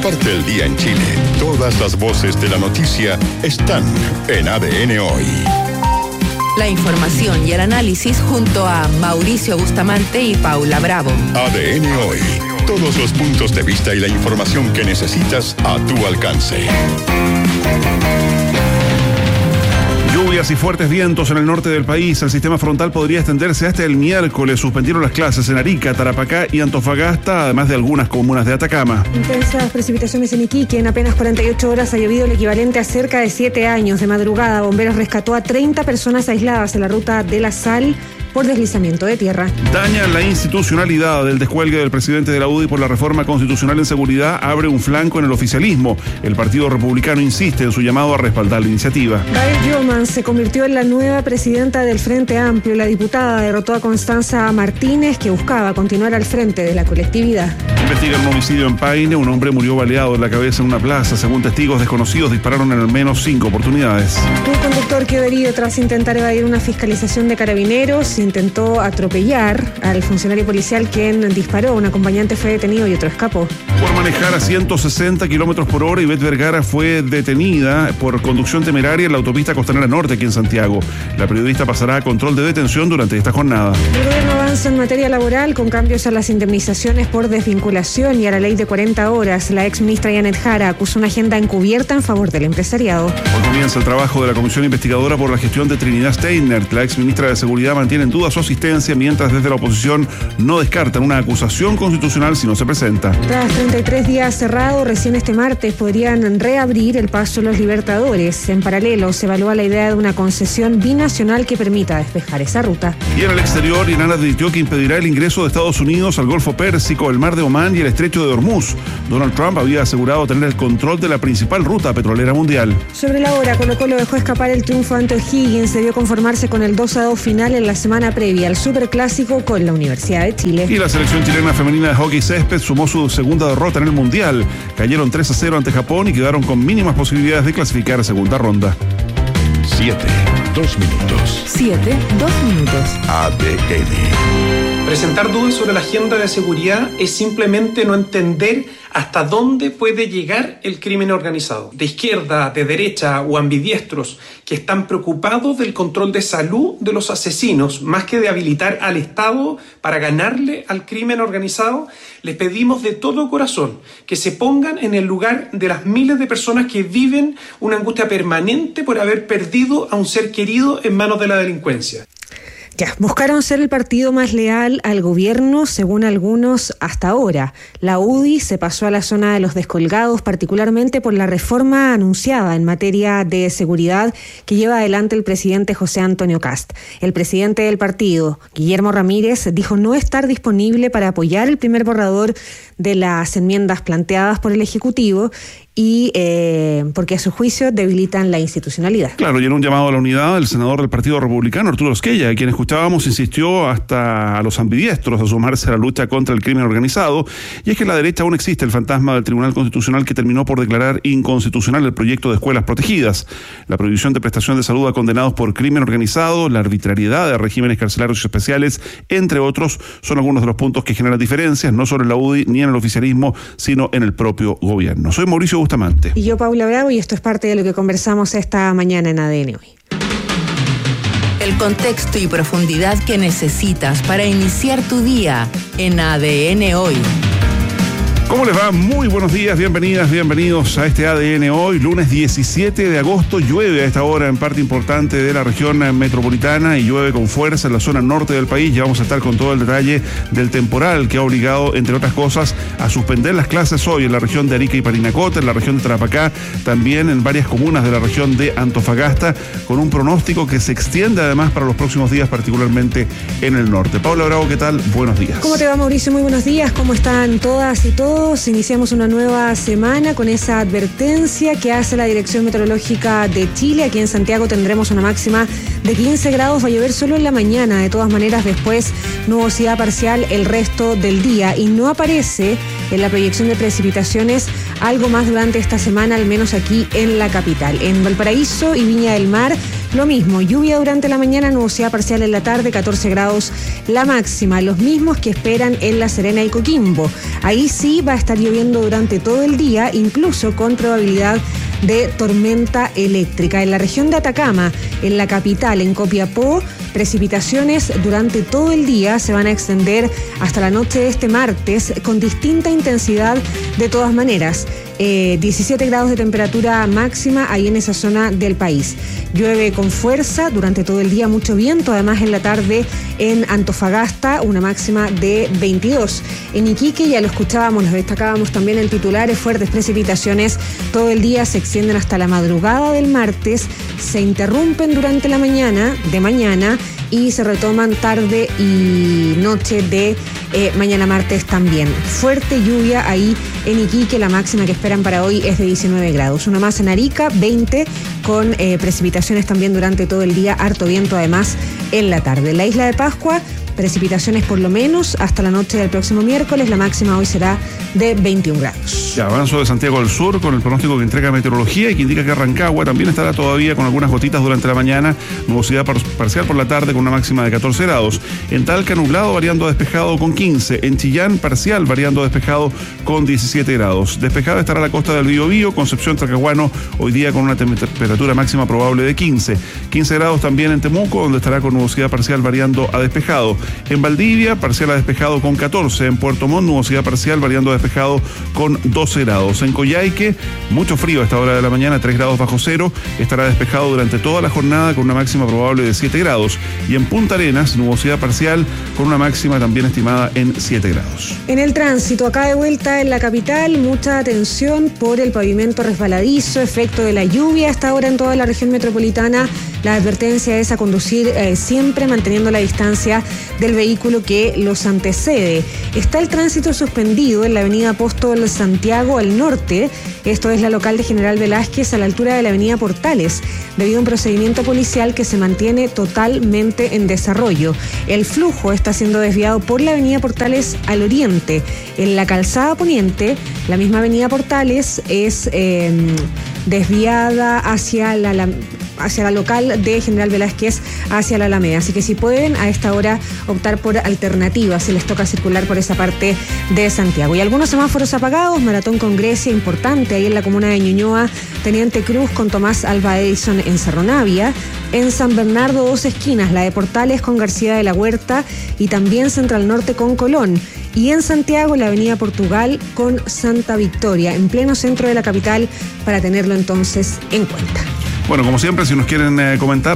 Parte el día en Chile. Todas las voces de la noticia están en ADN Hoy. La información y el análisis junto a Mauricio Bustamante y Paula Bravo. ADN Hoy. Todos los puntos de vista y la información que necesitas a tu alcance. Lluvias y fuertes vientos en el norte del país. El sistema frontal podría extenderse hasta el miércoles. Suspendieron las clases en Arica, Tarapacá y Antofagasta, además de algunas comunas de Atacama. Intensas precipitaciones en Iquique. En apenas 48 horas ha llovido el equivalente a cerca de 7 años. De madrugada, Bomberos rescató a 30 personas aisladas en la ruta de la Sal por deslizamiento de tierra. Daña la institucionalidad. Del descuelgue del presidente de la UDI por la reforma constitucional en seguridad abre un flanco en el oficialismo. El Partido Republicano insiste en su llamado a respaldar la iniciativa. Gael Jomans se convirtió en la nueva presidenta del Frente Amplio. La diputada derrotó a Constanza Martínez, que buscaba continuar al frente de la colectividad. Investiga un homicidio en Paine. Un hombre murió baleado en la cabeza en una plaza. Según testigos desconocidos, dispararon en al menos 5 oportunidades. Un conductor quedó herido tras intentar evadir una fiscalización de carabineros. Intentó atropellar al funcionario policial, quien disparó. Un acompañante fue detenido y otro escapó. Por manejar a 160 kilómetros por hora, Ivette Vergara fue detenida por conducción temeraria en la autopista Costanera Norte aquí en Santiago. La periodista pasará a control de detención durante esta jornada. El gobierno avanza en materia laboral con cambios a las indemnizaciones por desvinculación y a la ley de 40 horas. La ex ministra Janet Jara acusó una agenda encubierta en favor del empresariado. Hoy comienza el trabajo de la comisión investigadora por la gestión de Trinidad Steiner. La ex ministra de Seguridad mantiene en duda su asistencia, mientras desde la oposición no descartan una acusación constitucional si no se presenta. Tras 33 días cerrados, recién este martes podrían reabrir el paso Los Libertadores. En paralelo, se evalúa la idea de una concesión binacional que permita despejar esa ruta. Y en el exterior, Irán advirtió que impedirá el ingreso de Estados Unidos al Golfo Pérsico, el Mar de Omán y el Estrecho de Hormuz. Donald Trump había asegurado tener el control de la principal ruta petrolera mundial. Sobre la hora, Colo-Colo dejó escapar el triunfo ante O'Higgins. Debió conformarse con el 2-2 final en la semana previa al Superclásico con la Universidad de Chile. Y la selección chilena femenina de hockey césped sumó su segunda derrota en el Mundial. Cayeron 3-0 ante Japón y quedaron con mínimas posibilidades de clasificar a segunda ronda. 7, 2 minutos. 7, 2 minutos. ADN. Presentar dudas sobre la agenda de seguridad es simplemente no entender hasta dónde puede llegar el crimen organizado. De izquierda, de derecha o ambidiestros que están preocupados del control de salud de los asesinos, más que de habilitar al Estado para ganarle al crimen organizado, les pedimos de todo corazón que se pongan en el lugar de las miles de personas que viven una angustia permanente por haber perdido a un ser querido en manos de la delincuencia. Ya, buscaron ser el partido más leal al gobierno, según algunos, hasta ahora. La UDI se pasó a la zona de los descolgados, particularmente por la reforma anunciada en materia de seguridad que lleva adelante el presidente José Antonio Kast. El presidente del partido, Guillermo Ramírez, dijo no estar disponible para apoyar el primer borrador de las enmiendas planteadas por el Ejecutivo y porque a su juicio debilitan la institucionalidad. Claro, y en un llamado a la unidad, el senador del Partido Republicano, Arturo Esquella, a quien escuchábamos, insistió hasta a los ambidiestros a sumarse a la lucha contra el crimen organizado, y es que en la derecha aún existe el fantasma del Tribunal Constitucional que terminó por declarar inconstitucional el proyecto de escuelas protegidas. La prohibición de prestación de salud a condenados por crimen organizado, la arbitrariedad de regímenes carcelarios especiales, entre otros, son algunos de los puntos que generan diferencias, no solo en la UDI ni en el oficialismo, sino en el propio gobierno. Soy Mauricio Bustamante. Y yo, Paula Bravo, y esto es parte de lo que conversamos esta mañana en ADN Hoy. El contexto y profundidad que necesitas para iniciar tu día en ADN Hoy. ¿Cómo les va? Muy buenos días, bienvenidas, bienvenidos a este ADN Hoy, lunes 17 de agosto. Llueve a esta hora en parte importante de la región metropolitana y llueve con fuerza en la zona norte del país. Ya vamos a estar con todo el detalle del temporal que ha obligado, entre otras cosas, a suspender las clases hoy en la región de Arica y Parinacota, en la región de Tarapacá, también en varias comunas de la región de Antofagasta, con un pronóstico que se extiende además para los próximos días, particularmente en el norte. Paula Bravo, ¿qué tal? Buenos días. ¿Cómo te va, Mauricio? Muy buenos días. ¿Cómo están todas y todos? Iniciamos una nueva semana con esa advertencia que hace la Dirección Meteorológica de Chile. Aquí en Santiago tendremos una máxima de 15 grados. Va a llover solo en la mañana. De todas maneras, después nubosidad parcial el resto del día. Y no aparece en la proyección de precipitaciones algo más durante esta semana, al menos aquí en la capital. En Valparaíso y Viña del Mar, lo mismo, lluvia durante la mañana, nubosidad parcial en la tarde, 14 grados la máxima, los mismos que esperan en La Serena y Coquimbo. Ahí sí va a estar lloviendo durante todo el día, incluso con probabilidad de tormenta eléctrica. En la región de Atacama, en la capital, en Copiapó, precipitaciones durante todo el día se van a extender hasta la noche de este martes con distinta intensidad de todas maneras. 17 grados de temperatura máxima ahí en esa zona del país. Llueve con fuerza durante todo el día, mucho viento, además en la tarde en Antofagasta una máxima de 22. En Iquique ya lo escuchábamos, lo destacábamos también en titulares, fuertes precipitaciones todo el día, se extienden hasta la madrugada del martes, se interrumpen durante la mañana y se retoman tarde y noche de mañana martes también. Fuerte lluvia ahí en Iquique, la máxima que esperan para hoy es de 19 grados. Una más en Arica, 20, con precipitaciones también durante todo el día, harto viento además en la tarde. En la isla de Pascua, precipitaciones por lo menos hasta la noche del próximo miércoles, la máxima hoy será de 21 grados. Ya, avanzo de Santiago del Sur con el pronóstico que entrega Meteorología y que indica que Rancagua también estará todavía con algunas gotitas durante la mañana, nubosidad parcial por la tarde con una máxima de 14 grados. En Talca, nublado variando a despejado con 15. En Chillán, parcial variando a despejado con 17 grados. Despejada estará la costa del Biobío, Concepción, Talcahuano, hoy día con una temperatura máxima probable de 15. 15 grados también en Temuco, donde estará con nubosidad parcial variando a despejado. En Valdivia, parcial a despejado con 14. En Puerto Montt, nubosidad parcial variando a despejado con 12 grados. En Coyhaique, mucho frío a esta hora de la mañana, 3 grados bajo cero. Estará despejado durante toda la jornada con una máxima probable de 7 grados. Y en Punta Arenas, nubosidad parcial con una máxima también estimada en 7 grados. En el tránsito, acá de vuelta en la capital, mucha atención por el pavimento resbaladizo, efecto de la lluvia hasta ahora en toda la región metropolitana. La advertencia es a conducir siempre manteniendo la distancia del vehículo que los antecede. Está el tránsito suspendido en la avenida Apóstol Santiago al norte, esto es la local de General Velázquez a la altura de la avenida Portales, debido a un procedimiento policial que se mantiene totalmente en desarrollo. El flujo está siendo desviado por la avenida Portales al oriente. En la calzada poniente, la misma avenida Portales es desviada hacia la local de General Velázquez hacia la Alameda. Así que si pueden a esta hora optar por alternativas, si les toca circular por esa parte de Santiago. Y algunos semáforos apagados, maratón con Grecia, importante ahí en la comuna de Ñuñoa, Teniente Cruz con Tomás Alva Edison en Cerro Navia. En San Bernardo, dos esquinas, la de Portales con García de la Huerta y también Central Norte con Colón. Y en Santiago, la avenida Portugal con Santa Victoria, en pleno centro de la capital, para tenerlo entonces en cuenta. Bueno, como siempre, si nos quieren comentar